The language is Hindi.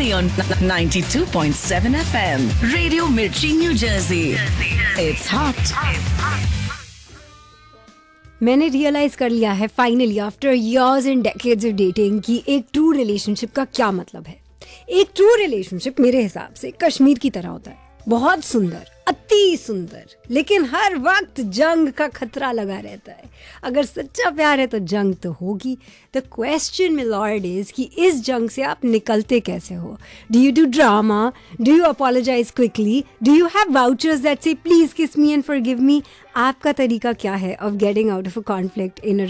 only on 92.7 FM. Radio Mirchi, New Jersey. It's hot. मैंने रियलाइज कर लिया है finally after years and decades of dating कि एक ट्रू रिलेशनशिप का क्या मतलब है। एक ट्रू रिलेशनशिप मेरे हिसाब से कश्मीर की तरह होता है, बहुत सुंदर, अति सुंदर, लेकिन हर वक्त जंग का खतरा लगा रहता है। अगर सच्चा प्यार है तो जंग तो होगी। The question my Lord is कि इस जंग से आप निकलते कैसे हो? Do you do drama? Do you apologise quickly? Do you have vouchers that से please kiss me and forgive me? आपका तरीका क्या है of getting out of a conflict in a